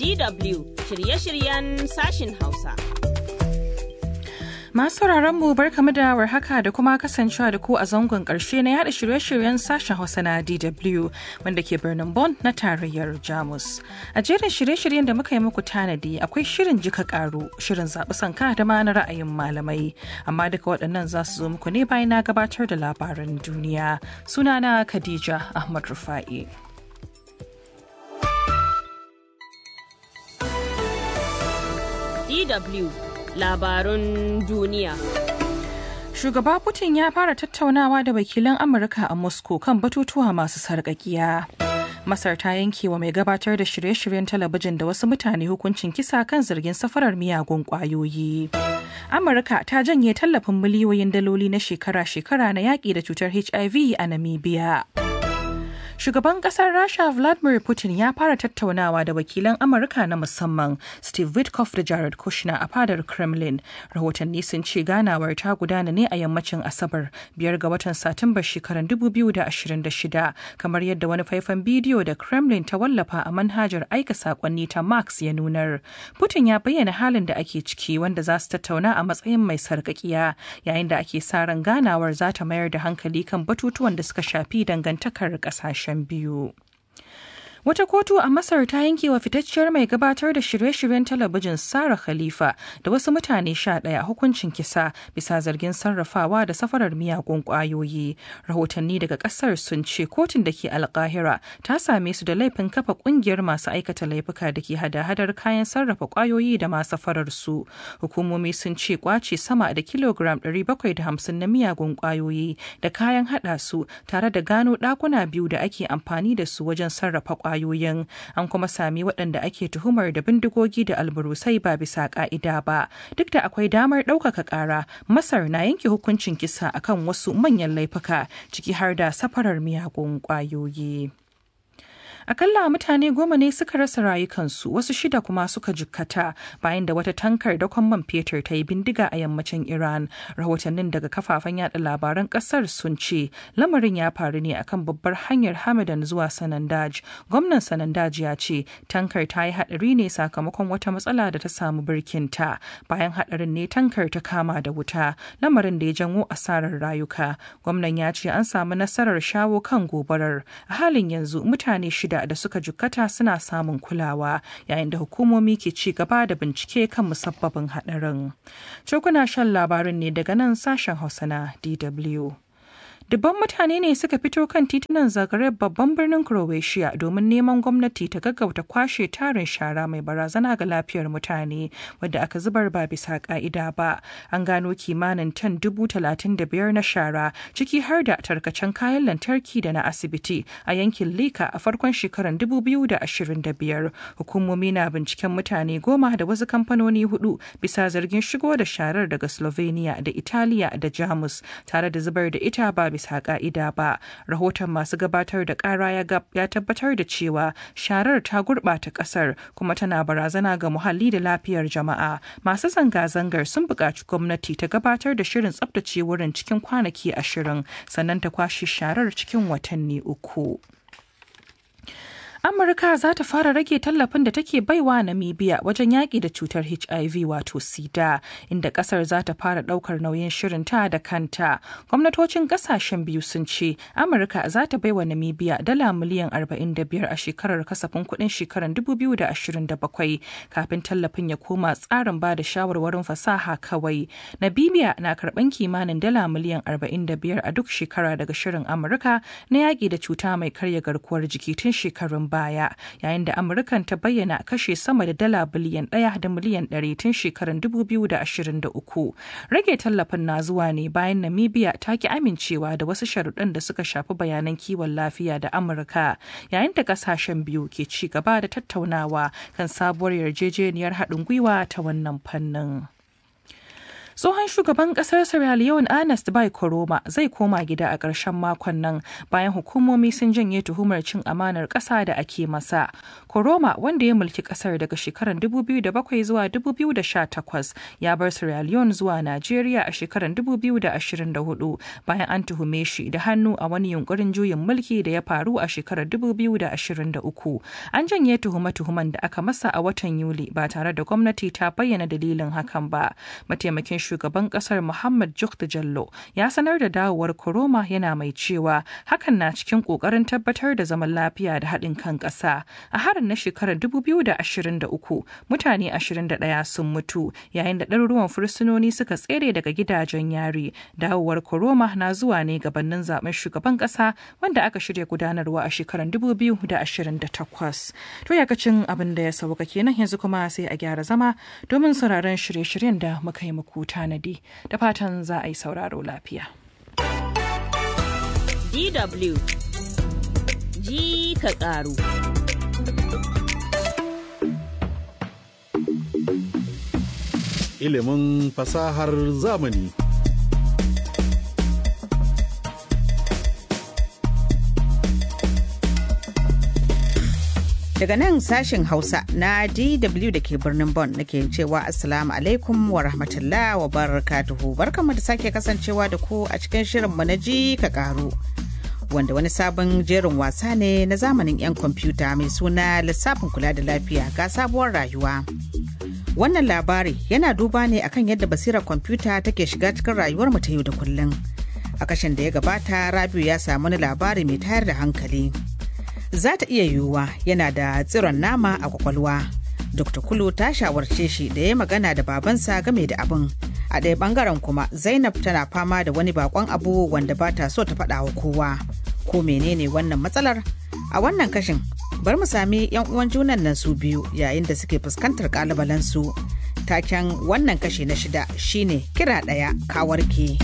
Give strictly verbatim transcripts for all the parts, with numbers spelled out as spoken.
D W shirye-shiryen sashin Hausa. Masu mu barkamu da warhaka da kuma kasancewa da ku a zangon ƙarshe na yada shirye-shiryen sashen Hausa na D W wanda ke birnin Bonn na tarayyar Jamus. A jerin shirye-shiryen da muka yi muku tanadi akwai shirin jika ƙaru, shirin zaɓi sanka da ma na ra'ayin malamai. Amma duka waɗannan za su zo muku ne bayan na gabatar da labaran duniya. Sunana Khadija Ahmad Rufa'i. D W Labarun duniya. Shugaba Putin ya fara tattaunawa da wakilan Amurka a Moscow kan batutuwa masu sarƙaƙiya. Masar ta yanke wa mai gabatar da shirye-shiryen talabijin da wasu mutane hukuncin kisa kan zargin safarar miyagun ƙwayoyi. Amurka ta janye tallafin miliyoyin daloli na shekara-shekara na yaƙi da cutar H I V a Namibia. Shugaban kasar Rasha Vladimir Putin ya fara tattaunawa da wakilan Amurka na musamman Steve Witkoff da Jared Kushner a fadar Kremlin. Rahotanni sun ce ganawar ta gudana ne a yammacin Asabar biyar ga watan Satumbar shekarar dubu biyu da ashirin da shida kamar yadda wani faifan bidiyo da Kremlin ta wallafa a manhajar aika sakonni ta Max ya nunar. Putin ya bayyana halin da ake ciki wanda za su tattauna a matsayin mai sarkakiya yayin da ake sa ran ganawar za ta mayar da hankali kan batutuwan da suka shafi dangantakar kasashen biyu. Wata kotu a Masar ta yanke wa fitacciyar mai gabatar da shirye-shiryen talabijin Sarah Khalifa da wasu mutane sha ɗaya hukuncin kisa bisa zargin sarrafawa da safarar miyagun ƙwayoyi. Rahotanni daga ƙasar sun ce kotun da ke Alƙahira ta same su da laifin kafa ƙungiyar masu aikata laifuka da ke hada-hadar kayan sarrafa ƙwayoyi da ma safarar su. Hukumomi sun ce kwace sama da kilogram ɗari bakwai da hamsin na miyagun ƙwayoyi da kayan haɗa su tare da gano ɗakuna biyu da ake amfani da su wajen sarrafa ƙwayoyi. Kwayoyin an kuma sami waɗanda ake tuhumar da bindigogi da alburusai ba bisa ƙa'ida ba. Duk da akwai damar ɗaukaka ƙara, Masar na yanke hukuncin kisa akan wasu manyan laifuka ciki har da safarar miyagun ƙwayoyi. Akalla mutane goma ne suka rasa rayukansu wasu shida kuma suka jikkata bayan da wata tankar dakon man fetur ta yi bindiga a yammacin Iran. Rahotannin daga kafafen yada labaran kasar sun ce lamarin ya faru ne akan babbar hanyar Hamadan zuwa Sanandaj. Gwamnan Sanandaj ya ce tankar ta yi hadari ne sakamakon wata matsala da ta samu birkinta. Bayan hadarin ne tankar ta kama da wuta, lamarin da ya janwo asarar rayuka. Gwamnan ya ce an samu nasarar shawo kan gobarar. A halin yanzu mutane shida da suka jukkata suna samun kulawa yayin da hukumomi ke ci gaba da bincike kan musabbabin hadarin. Cokuna shan labarin ne daga nan sashen Hausa na D W. Dubban mutane ne suka fito kan titunan Zagreb babban birnin Croatia domin neman gwamnati ta gaggauta kwashe tarin shara mai barazana ga lafiyar mutane wadda aka zubar ba bisa ka'ida ba. An gano kimanin tan dubu talatin da biyar na shara ciki har da tarkacen kayan lantarki da na asibiti a yankin Lika a farkon shekarar dubu biyu da ashirin da biyar. Hukumomi na binciken mutane goma da wasu kamfanoni hudu bisa zargin shigo da sharar daga Slovenia da Italiya da Jamus tare da zubar da ita ba bisa ka'ida ba. Rahoton masu gabatar da kara ya tabbatar da cewa sharar ta gurɓata ƙasar kuma tana barazana ga muhalli da lafiyar jama'a. Masu zanga-zangar sun buƙaci gwamnati ta gabatar da shirin tsaftace wurin cikin kwanaki ashirin sannan ta kwashe sharar cikin watanni uku. Amurka za ta fara rage tallafin da take baiwa Namibia wajen yaƙi da cutar H I V wato sida, inda ƙasar za ta fara ɗaukar nauyin shirinta da kanta. Gwamnatocin ƙasashen biyu sun ce Amurka za ta baiwa Namibia dala miliyan arba'in da biyar a shekarar kasafin kuɗin shekarar dubu biyu da ashirin da bakwai kafin tallafin ya koma tsarin ba da shawarwarin fasaha kawai. Namibia na karɓan kimanin dala miliyan arba'in da biyar a duk shekara daga shirin Amurka na yaƙi da cuta mai karya garkuwar jiki tun shekarun baya, yayin da Amurkan ta bayyana kashe sama da dala biliyan ɗaya da miliyan ɗari tun shekarar dubu biyu da ashirin da uku. Rage tallafin na zuwa ne bayan Namibia ta ki amincewa da wasu sharuɗan da suka shafi bayanan kiwon lafiya da Amurka, yayin da ƙasashen biyu ke ci gaba da tattaunawa kan sabuwar yarjejeniyar haɗin gwiwa ta wannan fannin. Tsohon shugaban kasar Sierra Leone Ernest Bai Koroma zai koma gida a ƙarshen makon nan bayan hukumomi sun janye tuhumar cin amanar ƙasa da ake masa. Koroma, wanda ya mulki ƙasar daga shekarar dubu biyu da bakwai zuwa dubu biyu da sha takwas, ya bar Sierra Leone zuwa Najeriya a shekarar dubu biyu da ashirin da hudu bayan an tuhume shi da hannu a wani yunkurin juyin mulki da ya faru a shekarar dubu biyu da ashirin da uku. An janye tuhume-tuhumen da aka masa a watan Yuli ba tare da gwamnati ta bayyana dalilin hakan ba. Mataimakin shugaban kasar Muhammad Jukta Jallo ya sanar da dawowar Koroma, yana mai cewa hakan na cikin kokarin tabbatar da zaman lafiya da haɗin kan ƙasa. A harin na shekarar dubu biyu da ashirin da uku, mutane ashirin da ɗaya sun mutu yayin da ɗaruruwan fursunoni suka tsere daga gidajen yari. Dawowar Koroma na zuwa ne gabanin zaben shugaban ƙasa wanda aka shirya gudanarwa a shekarar dubu biyu da ashirin da takwas. To yakacin abin da ya sauka kenan, yanzu kuma sai a gyara zama domin sauraron shirye-shiryen da muka yi muku tanadi, da fatan za a yi sauraro lafiya. D W ji ka ƙaru. Ilimin fasahar zamani. Daga nan sashen Hausa na D W da ke birnin Bonn nake cewa Assalamu alaikum wa rahmatullah wa barakatuhu. Barkanmu da sake kasancewa da ku a cikin shirinmu na ji ka karu. Wanda wani sabon jerin wasa ne na zamanin 'yan kwamfuta mai suna lissafin kula da lafiya ga sabuwar rayuwa. Wannan labari yana duba ne akan yadda basirar kwamfuta take shiga cikin rayuwar mu ta yau da kullum. A kashin da ya gabata, Rabiu ya samu wani labari mai tayar da hankali. Za ta iya yiwuwa yana da tsiron nama a kwakwalwa. Dokta Kulu ta shawarce shi da ya magana da babansa game da abin. A ɗaya ɓangaren kuma Zainab tana fama da wani bakon abu wanda ba ta so ta faɗa wa kowa. Ko menene wannan matsalar? A wannan kashin bar mu sami 'yan uwan junan nan su biyu yayin da suke fuskantar ƙalubalensu. Taken wannan kashi na shida shine kira ɗaya ka warke.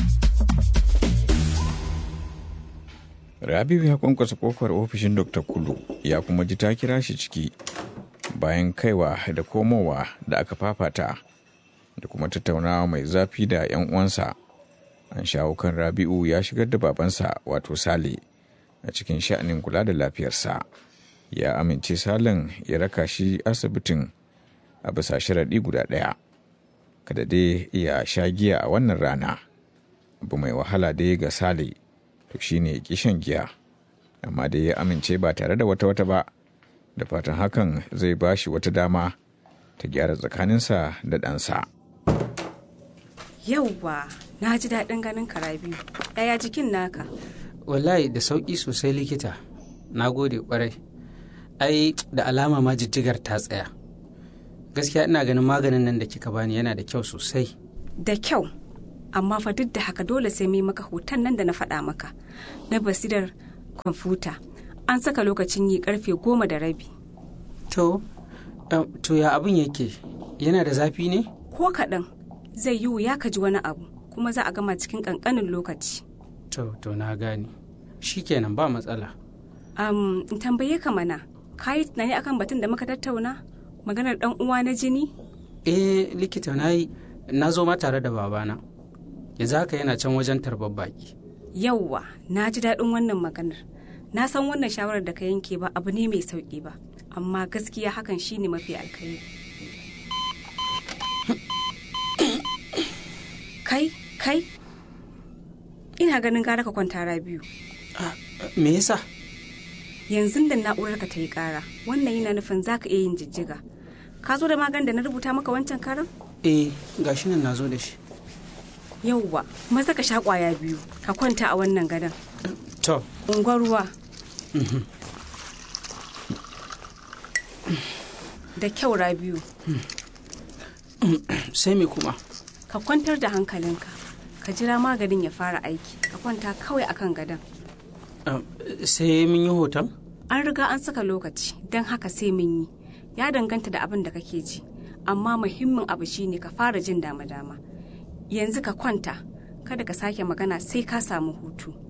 Rabiu ya kwankwasa kofar ofishin Dokta Kulu ya kuma ji ta kira shi ciki bayan kaiwa da komowa da aka fafata da kuma tattaunawa mai zafi da 'yan uwansa. An shawo kan Rabiu ya shigar da babansa wato Sale a cikin sha'anin kula da lafiyarsa. Ya amince Salen ya raka shi asibitin a bisa sharaɗi guda ɗaya. Kada dai ya sha giya a wannan rana. Abu mai wahala dai ga Sale to shine ya ƙi shan giya, amma dai ya amince ba tare da wata wata ba, da fatan hakan zai ba shi wata dama ta gyara tsakaninsa da ɗansa. Yauwa, na ji daɗin ganin ka Rabiu. Yaya jikin naka? Wallahi da sauƙi sosai likita, na gode ƙwarai. Ai da alama ma jijjigar ta tsaya. Gaskiya ina ganin maganin nan da kika bani yana da kyau sosai. Da kyau. Amma fa duk da haka dole sai mai maka hoton nan da na faɗa maka na basirar kwamfuta. An saka lokacin yi karfe goma da rabi. To, um, to ya abin yake? Yana da zafi ne? Ko kaɗan, zai yi wuya ka ji wani abu, kuma za a gama cikin ƙanƙanin lokaci. To, to na gane. Shikenan ba matsala. Um, in tambaye ka mana, ka yi tunani akan batun da muka tattauna? Maganar ɗan uwa na jini? Eh, likita na yi, na zo ma tare da babana. Yanzu haka yana can wajen tarbar baki. Yauwa, na ji daɗin wannan maganar. Na san wannan shawarar da ka yanke ba abu ne mai sauƙi ba, amma gaskiya hakan shine mafi alkhairi. Kai, kai, ina ganin gara ka kwanta Rabiu. Me yasa? Yanzu da na'urar ka ta yi ƙara, wannan yana nufin za ka iya yin jijjiga. Ka zo da maganin da na rubuta maka wancan karan? Eh, gashi nan na zo da shi. Yauwa, maza ka sha kwaya biyu, ka kwanta a wannan gadon. To. Ungwar ruwa. Da kyau Rabiu. Sai me kuma? Ka kwantar da hankalinka, ka jira maganin ya fara aiki, ka kwanta kawai akan gadon. Uh, sai mun yi hoton? An riga an saka lokaci, don haka sai mun yi. Ya danganta da abin da kake ji, amma muhimmin abu shine ka fara jin dama-dama. Yanzu ka kwanta, kada ka sake magana sai ka samu hutu.